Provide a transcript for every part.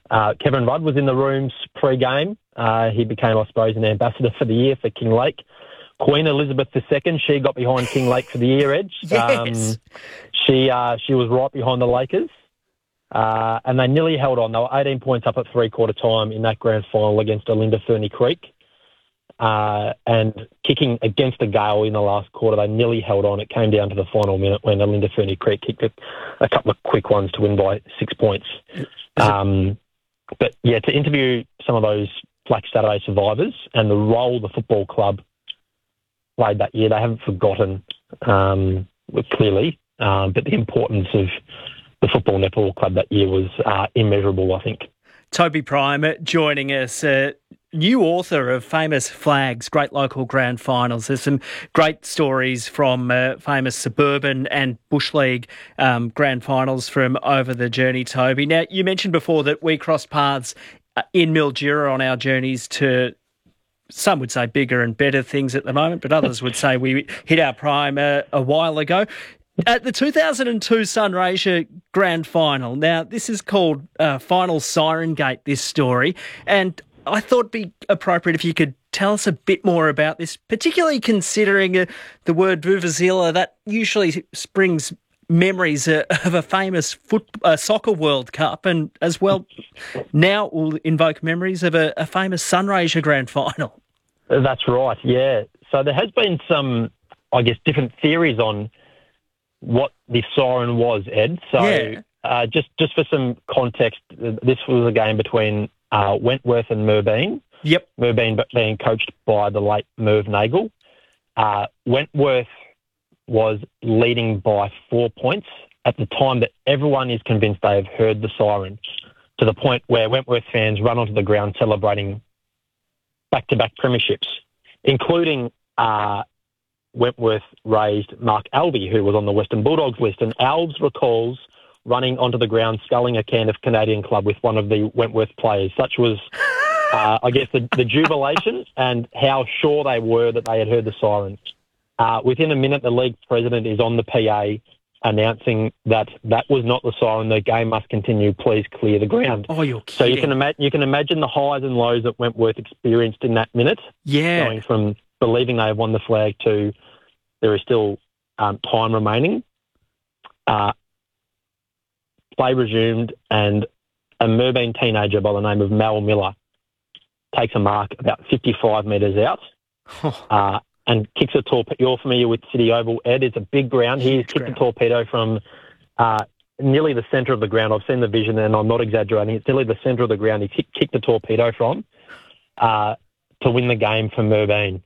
Kevin Rudd was in the rooms pre-game. He became, I suppose, an ambassador for the year for Kinglake. Queen Elizabeth II, she got behind Kinglake for the year, Edge. Yes. She was right behind the Lakers. And they nearly held on. They were 18 points up at three-quarter time in that grand final against Olinda Ferny Creek. And kicking against the gale in the last quarter, they nearly held on. It came down to the final minute when Olinda Ferny Creek kicked a couple of quick ones to win by 6 points. But, yeah, to interview some of those Black Saturday survivors and the role the football club played that year, they haven't forgotten, clearly, but the importance of the Football Netball Club that year was immeasurable, I think. Toby Prime joining us, new author of Famous Flags, Great Local Grand Finals. There's some great stories from famous suburban and Bush League Grand Finals from over the journey, Toby. Now, you mentioned before that we crossed paths in Mildura on our journeys to, some would say, bigger and better things at the moment, but others would say we hit our prime a while ago. At the 2002 Sunraysia Grand Final, now this is called Final Siren Gate, this story, and I thought it'd be appropriate if you could tell us a bit more about this, particularly considering the word Vuvuzela, that usually springs memories of a famous soccer World Cup, and as well now will invoke memories of a famous Sunraysia Grand Final. That's right, yeah. So there has been some, I guess, different theories on what the siren was, Ed. So yeah. Just for some context, this was a game between Wentworth and Merbein. Yep. Merbein being coached by the late Merv Nagel. Wentworth was leading by 4 points at the time that everyone is convinced they have heard the siren, to the point where Wentworth fans run onto the ground celebrating back-to-back premierships, including Wentworth raised Mark Albie, who was on the Western Bulldogs list, and Albs recalls running onto the ground sculling a can of Canadian Club with one of the Wentworth players. Such was, I guess, the jubilation and how sure they were that they had heard the siren. Within a minute, the league president is on the PA announcing that was not the siren. The game must continue. Please clear the ground. Oh, you're kidding. So you can imagine the highs and lows that Wentworth experienced in that minute. Yeah. Going from believing they have won the flag to there is still time remaining. Play resumed, and a Merbein teenager by the name of Mal Miller takes a mark about 55 metres out and kicks a torpedo. You're familiar with City Oval, Ed. It's a big ground. He's kicked a torpedo from nearly the centre of the ground. I've seen the vision, and I'm not exaggerating. It's nearly the centre of the ground. He kicked a torpedo from to win the game for Merbein.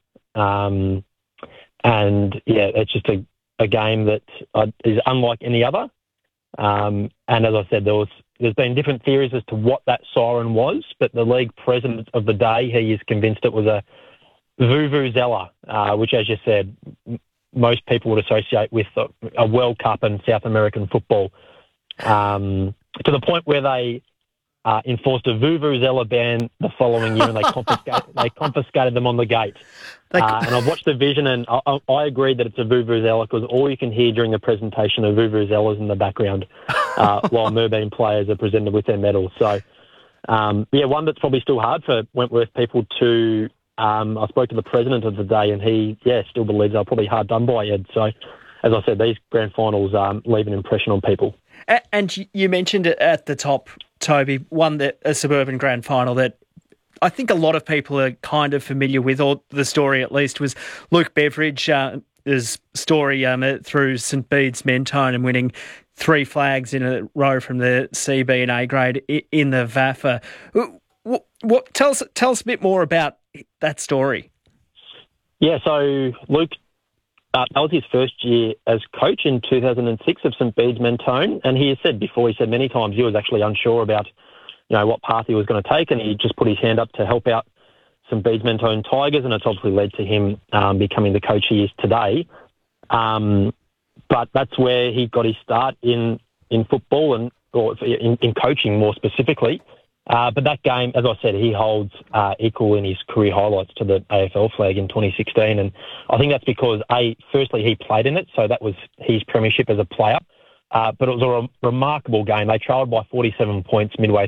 And, yeah, it's just a game that is unlike any other. And as I said, there's been different theories as to what that siren was, but the league president of the day, he is convinced it was a Vuvuzela, which, as you said, most people would associate with a World Cup and South American football, to the point where they enforced a Vuvuzela ban the following year, and they confiscated them on the gate. And I've watched the vision, and I agree that it's a Vuvuzela, because all you can hear during the presentation are Vuvuzelas in the background while Merbein players are presented with their medals. So, one that's probably still hard for Wentworth people to... I spoke to the president of the day, and he, still believes they're probably hard done by, Ed. So, as I said, these grand finals leave an impression on people. And you mentioned it at the top, Toby, a suburban grand final that I think a lot of people are kind of familiar with, or the story at least, was Luke Beveridge's story through St Bede's Mentone and winning 3 flags in a row from the CB and A grade in the VAFA. Tell us a bit more about that story. Yeah, so Luke, that was his first year as coach in 2006 of St Bede's Mentone, and he has said before, he said many times he was actually unsure about, what path he was going to take, and he just put his hand up to help out St Bede's Mentone Tigers, and it's obviously led to him becoming the coach he is today. But that's where he got his start in football or in coaching more specifically. But that game, as I said, he holds equal in his career highlights to the AFL flag in 2016. And I think that's because, firstly, he played in it, so that was his premiership as a player. But it was a remarkable game. They trailed by 47 points midway